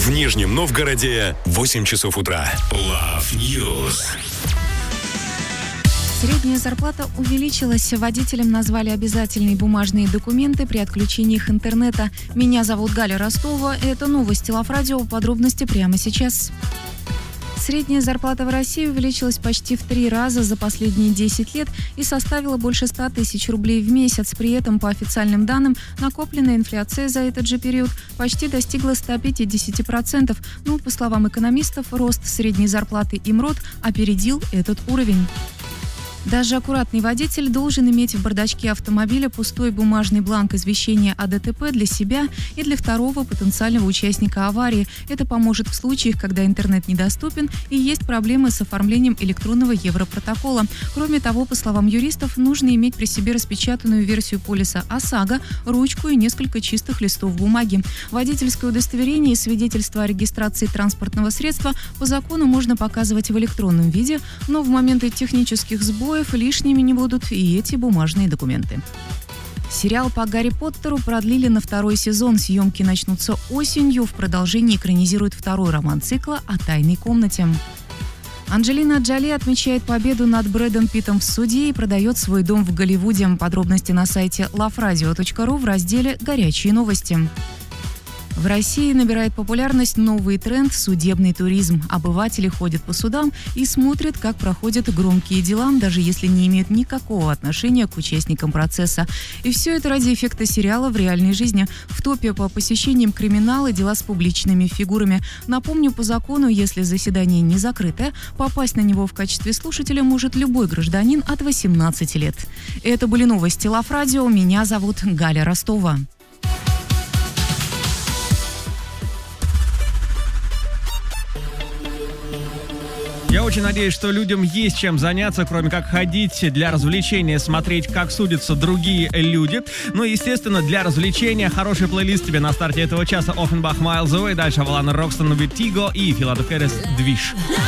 В Нижнем Новгороде 8 часов утра. Love News. Средняя зарплата увеличилась. Водителям назвали обязательные бумажные документы при отключениях интернета. Меня зовут Галя Ростова. Это новости Love Radio. Подробности прямо сейчас. Средняя зарплата в России увеличилась почти в 3 раза за последние 10 лет и составила больше 100 тысяч рублей в месяц. При этом, по официальным данным, накопленная инфляция за этот же период почти достигла 150%. Но, по словам экономистов, рост средней зарплаты и МРОТ опередил этот уровень. Даже аккуратный водитель должен иметь в бардачке автомобиля пустой бумажный бланк извещения о ДТП для себя и для второго потенциального участника аварии. Это поможет в случаях, когда интернет недоступен и есть проблемы с оформлением электронного европротокола. Кроме того, по словам юристов, нужно иметь при себе распечатанную версию полиса ОСАГО, ручку и несколько чистых листов бумаги. Водительское удостоверение и свидетельство о регистрации транспортного средства по закону можно показывать в электронном виде, но в моменты технических сбоев лишними не будут и эти бумажные документы. Сериал по Гарри Поттеру продлили на 2-й сезон. Съемки начнутся осенью. В продолжении экранизируют 2-й роман цикла о тайной комнате. Анджелина Джоли отмечает победу над Брэдом Питтом в суде и продает свой дом в Голливуде. Подробности на сайте loveradio.ru в разделе «Горячие новости». В России набирает популярность новый тренд – судебный туризм. Обыватели ходят по судам и смотрят, как проходят громкие дела, даже если не имеют никакого отношения к участникам процесса. И все это ради эффекта сериала в реальной жизни. В топе по посещениям криминала дела с публичными фигурами. Напомню, по закону, если заседание не закрытое, попасть на него в качестве слушателя может любой гражданин от 18 лет. Это были новости Love Radio. Меня зовут Галя Ростова. Я очень надеюсь, что людям есть чем заняться, кроме как ходить для развлечения, смотреть, как судятся другие люди. Ну и, естественно, для развлечения хороший плейлист тебе на старте этого часа. Offenbach Miles Away, дальше Валана Рокстон, Витиго и Филадо Керес Движ.